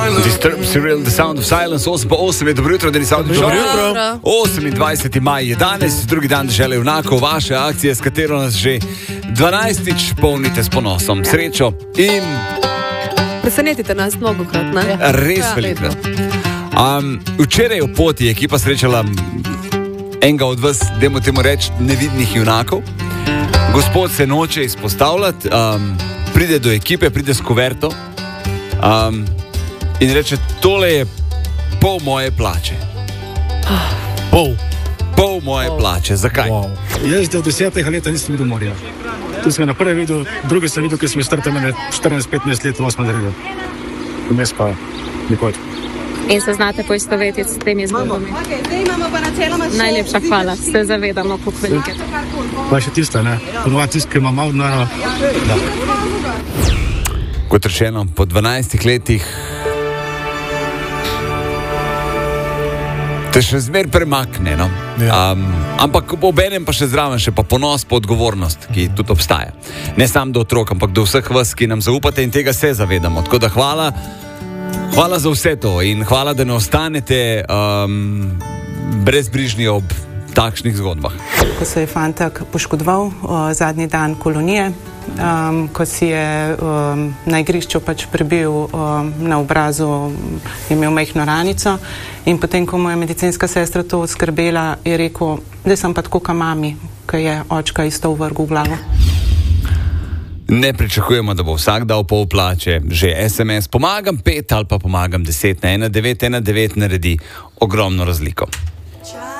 Disturbed Cyril, The Sound of Silence, 8:08 je dobro jutro, Denis Avdić. Dobro jutro. 28. maj je danes, drugi dan žele vnako vaše akcije, s katero nas že 12. polnite s ponosom, srečo in... Presenetite nas mnogokrat, ne? Res velikrat. Včeraj v poti je ekipa srečala enega od vas, dajmo temu reči, nevidnih junakov. Gospod se noče izpostavljati, pride do ekipe, pride s kuverto in reče, tole je pol moje plače. Pol moje plače. Zakaj? Wow. Jaz do 10 let nisem videl morja. Tu sem na prvi videl, drugi sem videl, ker sem startal mene 14-15 let, 8 let. Vmes pa nikoli. In se znate poistovetiti s temi zgodbami. Najlepša hvala, se zavedamo pokvelike. Pa še tista, ne? Ponovati tisto, ki ima malo denarja. Kot rečeno, po 12 letih te še zmer premakne, no? Ampak obenem pa še zraven, še pa ponos, pa odgovornost, ki tudi obstaja. Ne samo do otrok, ampak do vseh vas, ki nam zaupate in tega se zavedamo. Tako da hvala za vse to in hvala, da ne ostanete brezbrižni ob takšnih zgodbah. Ko se je fantak poškodoval zadnji dan kolonije, ko si je na igrišču pač prebil na obrazu, imel majhno ranico in potem, ko mu je medicinska sestra to skrbela, je rekel, da sem pa tako ka mami, ki je očka isto vrgel v glavo. Ne pričakujemo, da bo vsak dal pol plače, že SMS pomagam 5 ali pa pomagam 10 na 1919 naredi ogromno razliko.